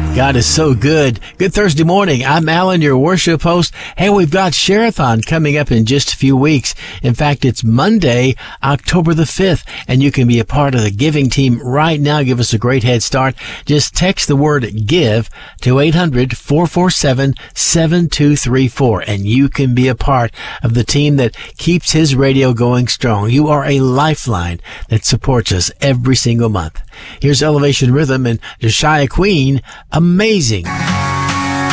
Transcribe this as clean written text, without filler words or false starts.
God is so good. Good Thursday morning. I'm Alan, your worship host. Hey, we've got Share-a-thon coming up in just a few weeks. In fact, it's Monday, October the 5th, and you can be a part of the giving team right now. Give us a great head start. Just text the word GIVE to 800-447-7234, and you can be a part of the team that keeps his radio going strong. You are a lifeline that supports us every single month. Here's Elevation Rhythm and Josiah Queen, Amazing.